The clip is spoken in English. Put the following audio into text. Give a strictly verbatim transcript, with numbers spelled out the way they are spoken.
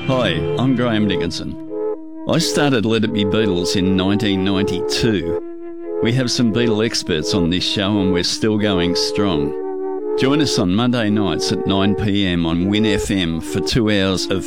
Hi, I'm Graham Dickinson. I started Let It Be Beatles in nineteen ninety-two. We have some Beatle experts on this show and we're still going strong. Join us on Monday nights at nine p m on Win F M for two hours of